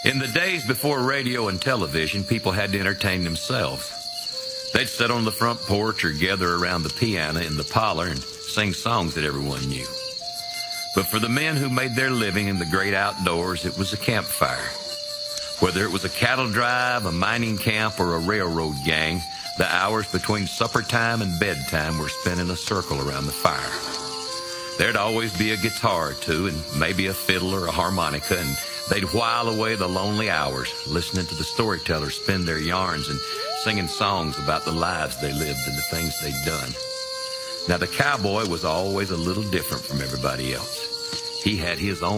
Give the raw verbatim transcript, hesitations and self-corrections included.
In the days before radio and television, people had to entertain themselves. They'd sit on the front porch or gather around the piano in the parlor and sing songs that everyone knew. But for the men who made their living in the great outdoors, it was a campfire. Whether it was a cattle drive, a mining camp, or a railroad gang, the hours between supper time and bedtime were spent in a circle around the fire. There'd always be a guitar or two and maybe a fiddle or a harmonica, and they'd while away the lonely hours listening to the storytellers spin their yarns and singing songs about the lives they lived and the things they'd done. Now, the cowboy was always a little different from everybody else. He had his own